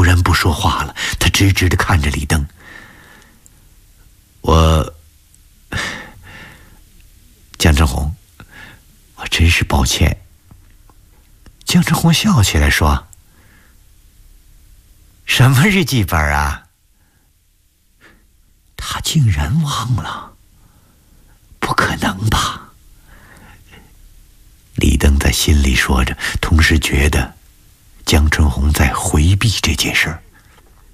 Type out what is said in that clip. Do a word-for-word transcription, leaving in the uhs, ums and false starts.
然不说话了，他直直地看着李登。我，江正红，我真是抱歉。江正红笑起来说：“什么日记本啊？”他竟然忘了，不可能吧？李登在心里说着，同时觉得江春红在回避这件事儿。